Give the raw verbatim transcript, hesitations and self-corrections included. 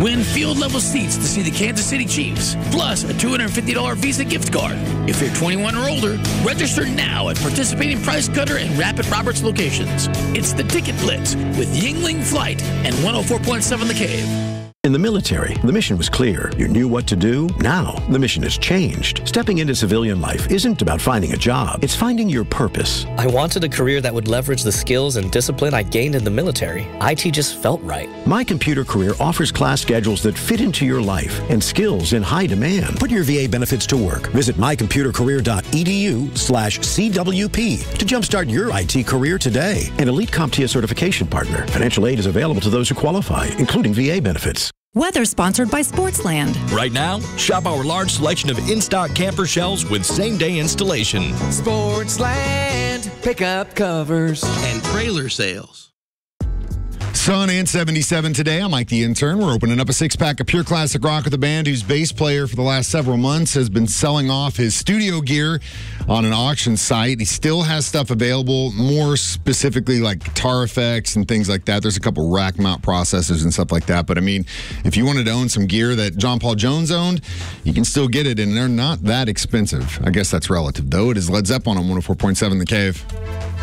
Win field-level seats to see the Kansas City Chiefs, plus a two hundred fifty dollars Visa gift card. If you're twenty-one or older, register now at participating Price Cutter and Rapid Roberts locations. It's the Ticket Blitz with Yingling Flight and one oh four point seven The Cave. In the military, the mission was clear. You knew what to do. Now, the mission has changed. Stepping into civilian life isn't about finding a job. It's finding your purpose. I wanted a career that would leverage the skills and discipline I gained in the military. I T just felt right. My Computer Career offers class schedules that fit into your life and skills in high demand. Put your V A benefits to work. Visit mycomputercareer.edu slash CWP to jumpstart your I T career today. An Elite CompTIA certification partner. Financial aid is available to those who qualify, including V A benefits. Weather sponsored by Sportsland. Right now, shop our large selection of in-stock camper shelves with same-day installation. Sportsland, pickup covers, And trailer sales. Sun and seventy-seven today. I'm Mike the Intern. We're opening up a six-pack of pure classic rock with a band whose bass player for the last several months has been selling off his studio gear on an auction site. He still has stuff available, more specifically like guitar effects and things like that. There's a couple rack mount processors and stuff like that. But I mean, if you wanted to own some gear that John Paul Jones owned, you can still get it, and they're not that expensive. I guess that's relative, though. It is Led Zeppelin on one oh four point seven The Cave.